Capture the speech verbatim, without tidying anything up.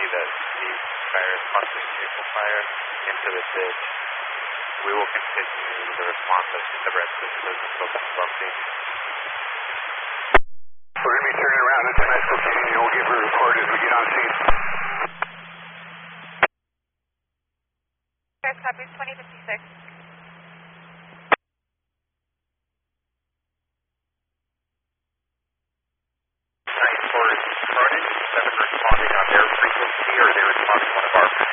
that the fire is possibly a vehicle fire into the ditch. We will continue the response as the rest of the business opens bumping. We're going to be turning around at the Mexico Canyon. We'll give a report as we get on scene. Copy twenty fifty-six.